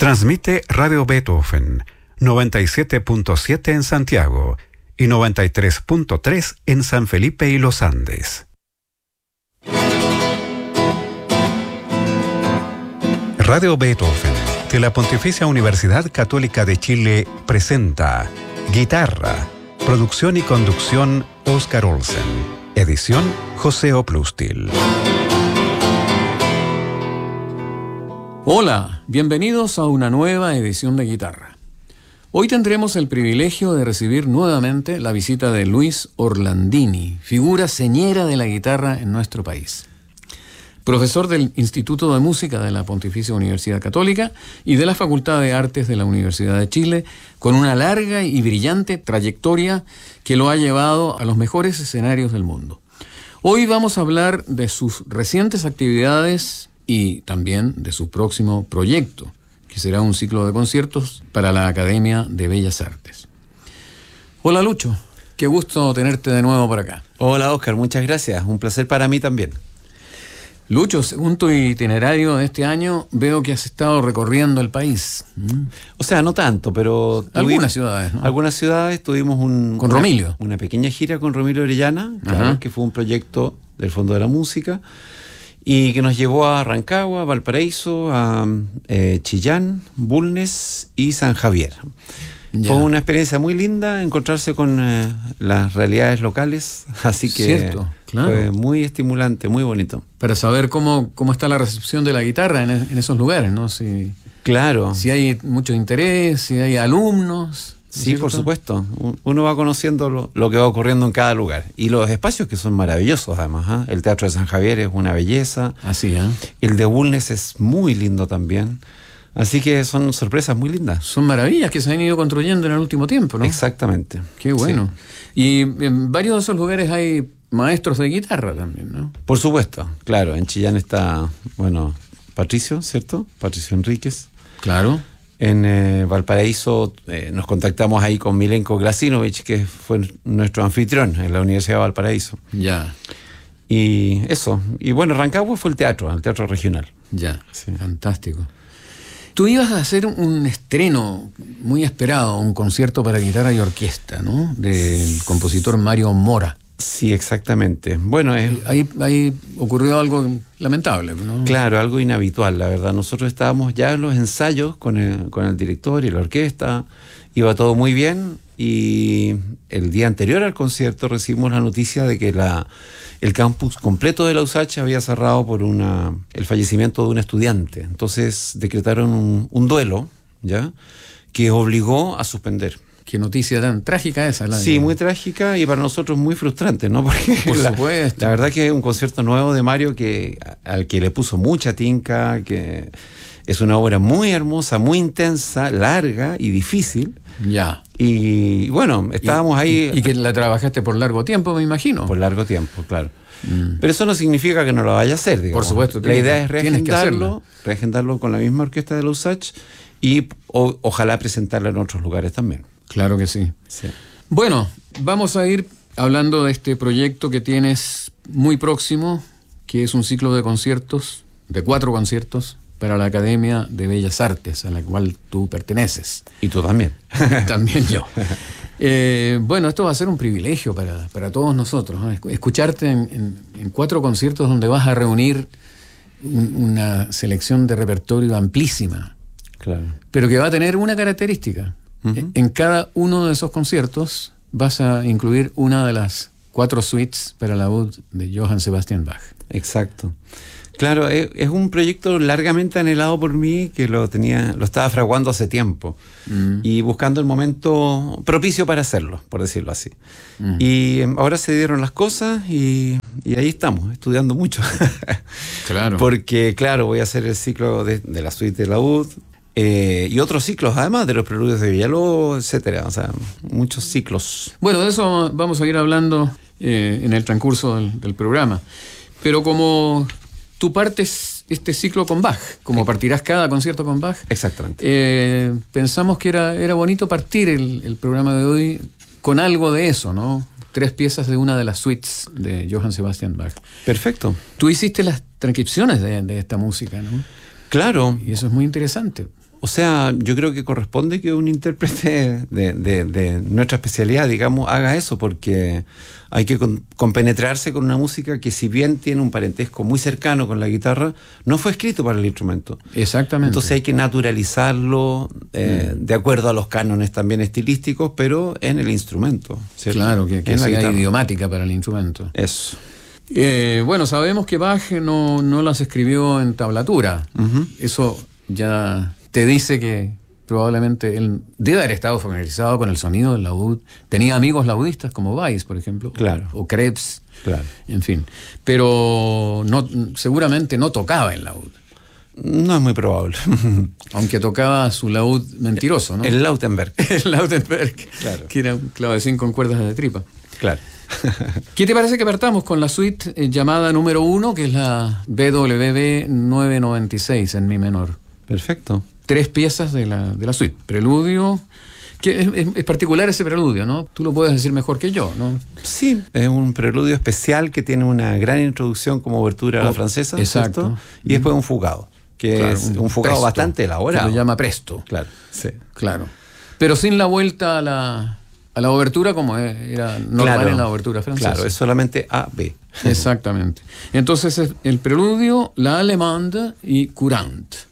Transmite Radio Beethoven, 97.7 en Santiago y 93.3 en San Felipe y Los Andes. Radio Beethoven, de la Pontificia Universidad Católica de Chile, presenta Guitarra, producción y conducción Óscar Olsen, edición José Oplustil. Hola, bienvenidos a una nueva edición de Guitarra. Hoy tendremos el privilegio de recibir nuevamente la visita de Luis Orlandini, figura señera de la guitarra en nuestro país. Profesor del Instituto de Música de la Pontificia Universidad Católica y de la Facultad de Artes de la Universidad de Chile, con una larga y brillante trayectoria que lo ha llevado a los mejores escenarios del mundo. Hoy vamos a hablar de sus recientes actividades y también de su próximo proyecto, que será un ciclo de conciertos para la Academia de Bellas Artes. Hola Lucho, qué gusto tenerte de nuevo por acá. Hola Óscar, muchas gracias, un placer para mí también. Lucho, según tu itinerario de este año, veo que has estado recorriendo el país. O sea, no tanto, pero... Algunas ciudades, ¿no? Algunas ciudades tuvimos con Romilio. Una pequeña gira con Romilio Orellana, claro, que fue un proyecto del Fondo de la Música, y que nos llevó a Rancagua, Valparaíso, a Chillán, Bulnes y San Javier. Ya. Fue una experiencia muy linda encontrarse con las realidades locales, así que cierto, claro. Fue muy estimulante, muy bonito. Para saber cómo está la recepción de la guitarra en esos lugares, ¿no? Claro. Si hay mucho interés, si hay alumnos. Sí, por supuesto. Uno va conociendo lo que va ocurriendo en cada lugar. Y los espacios que son maravillosos, además. El Teatro de San Javier es una belleza. Así, ¿eh? El de Bulnes es muy lindo también. Así que son sorpresas muy lindas. Son maravillas que se han ido construyendo en el último tiempo, ¿no? Exactamente. Qué bueno. Sí. Y en varios de esos lugares hay maestros de guitarra también, ¿no? Por supuesto, claro. En Chillán está, Patricio, ¿cierto? Patricio Enríquez. Claro. En Valparaíso nos contactamos ahí con Milenko Glasinovich, que fue nuestro anfitrión en la Universidad de Valparaíso. Ya. Y eso. Y bueno, Rancagua fue el teatro regional. Ya, sí. Fantástico. Tú ibas a hacer un estreno muy esperado, un concierto para guitarra y orquesta, ¿no? Del compositor Mario Mora. Sí, exactamente. Bueno, ahí ocurrió algo lamentable, ¿no? Claro, algo inhabitual, la verdad. Nosotros estábamos ya en los ensayos con el director y la orquesta, iba todo muy bien, y el día anterior al concierto recibimos la noticia de que el campus completo de la USACH había cerrado por el fallecimiento de un estudiante. Entonces decretaron un duelo, ¿ya?, que obligó a suspender. Qué noticia tan trágica esa. Sí, muy trágica y para nosotros muy frustrante, ¿no? Porque por supuesto. La verdad que es un concierto nuevo de Mario al que le puso mucha tinca, que es una obra muy hermosa, muy intensa, larga y difícil. Ya. Y bueno, estábamos ahí... Y que la trabajaste por largo tiempo, me imagino. Por largo tiempo, claro. Pero eso no significa que no lo vaya a hacer, digamos. Por supuesto. La idea es reagendarlo con la misma orquesta de la USACH y ojalá presentarlo en otros lugares también. Claro que sí. Bueno, vamos a ir hablando de este proyecto que tienes muy próximo, que es un ciclo de conciertos, de 4 conciertos, para la Academia de Bellas Artes, a la cual tú perteneces. Y tú también. También yo. Bueno, esto va a ser un privilegio para todos nosotros, ¿no? Escucharte en 4 conciertos donde vas a reunir una selección de repertorio amplísima. Claro. Pero que va a tener una característica. Uh-huh. En cada uno de esos conciertos vas a incluir una de las 4 suites para la laúd de Johann Sebastian Bach. Exacto. Claro, es un proyecto largamente anhelado por mí, que lo estaba fraguando hace tiempo y buscando el momento propicio para hacerlo, por decirlo así. Y ahora se dieron las cosas y ahí estamos, estudiando mucho. Claro. Porque, claro, voy a hacer el ciclo de la suite de laúd, y otros ciclos, además de los preludios de Villalobos, etcétera. O sea, muchos ciclos. Bueno, de eso vamos a ir hablando en el transcurso del programa. Pero como tú partes este ciclo con Bach, como partirás cada concierto con Bach. Exactamente. Pensamos que era bonito partir el programa de hoy con algo de eso, ¿no? 3 piezas de una de las suites de Johann Sebastian Bach. Perfecto. Tú hiciste las transcripciones de esta música, ¿no? Claro. Y eso es muy interesante. O sea, yo creo que corresponde que un intérprete de nuestra especialidad, digamos, haga eso, porque hay que compenetrarse con una música que, si bien tiene un parentesco muy cercano con la guitarra, no fue escrito para el instrumento. Exactamente. Entonces hay que naturalizarlo de acuerdo a los cánones también estilísticos, pero en el instrumento, ¿cierto? Claro, que en la sea guitarra. idiomática para el instrumento. Eso. Bueno, sabemos que Bach no las escribió en tablatura. Ujú. Eso ya te dice que probablemente él debe haber estado familiarizado con el sonido del laúd. Tenía amigos laudistas como Weiss, por ejemplo, Claro. o Krebs, Claro. en fin. Pero seguramente no tocaba el laúd, No es muy probable. aunque tocaba su laúd mentiroso, ¿no? El Lautenberg. El Lautenberg, Claro. que era un clavecín con cuerdas de tripa. Claro. ¿Qué te parece que partamos con la suite llamada número 1, que es la BWV 996 en mi menor? Perfecto. 3 piezas de la suite. Preludio, que es particular ese preludio, ¿no? Tú lo puedes decir mejor que yo, ¿no? Sí, es un preludio especial que tiene una gran introducción como obertura a la francesa. Exacto. ¿cierto? Y después un fugado, que Claro, es un fugado presto, bastante que elaborado. lo llama presto. Claro, sí. Claro. Pero sin la vuelta a la obertura como era normal Claro, en la obertura francesa. Claro, es solamente A, B. Exactamente. Entonces es el preludio, la allemande y courante.